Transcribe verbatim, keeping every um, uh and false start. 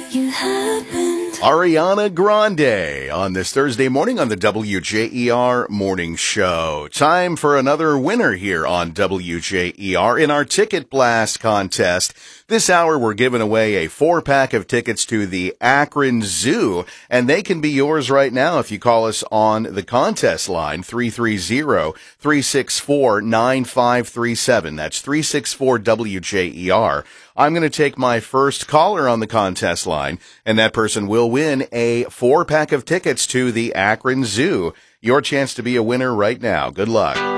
You happened. Ariana Grande on this Thursday morning on the W J E R Morning Show. Time for another winner here on W J E R in our Ticket Blast contest. This hour, we're giving away a four-pack of tickets to the Akron Zoo, and they can be yours right now if you call us on the contest line, three three zero, three six four, nine five three seven. That's three six four W J E R. I'm going to take my first caller on the contest line, and that person will win a four-pack of tickets to the Akron Zoo. Your chance to be a winner right now. Good luck.